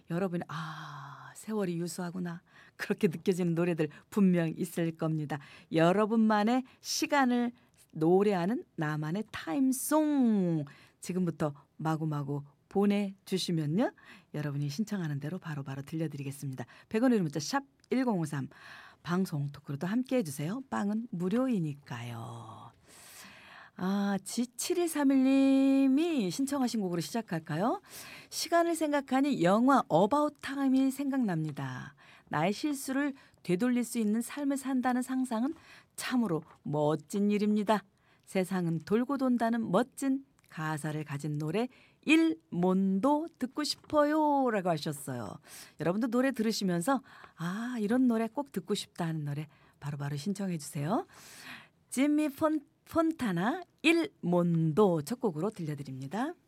여러분이 세월이 유수하구나 그렇게 느껴지는 노래들 분명 있을 겁니다. 여러분만의 시간을 노래하는 나만의 타임송 지금부터 마구마구 보내주시면요. 여러분이 신청하는 대로 바로바로 들려드리겠습니다. 100원의 문자 샵 1053 방송 토크로도 함께해 주세요. 빵은 무료이니까요. G7131님이 신청하신 곡으로 시작할까요? 시간을 생각하니 영화 어바웃 타임이 생각납니다. 나의 실수를 되돌릴 수 있는 삶을 산다는 상상은 참으로 멋진 일입니다. 세상은 돌고 돈다는 멋진 가사를 가진 노래 일몬도 듣고 싶어요 라고 하셨어요. 여러분도 노래 들으시면서 이런 노래 꼭 듣고 싶다 하는 노래 바로바로 신청해 주세요. 지미 폰타나 일몬도 첫 곡으로 들려드립니다.